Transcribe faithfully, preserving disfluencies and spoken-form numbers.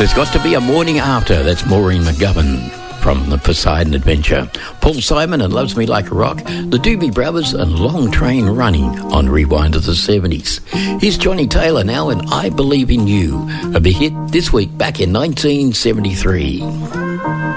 There's got to be a morning after. That's Maureen McGovern from the Poseidon Adventure. Paul Simon and Loves Me Like a Rock. The Doobie Brothers and Long Train Running on Rewind of the seventies. Here's Johnny Taylor now and I Believe in You. A big hit this week back in nineteen seventy-three.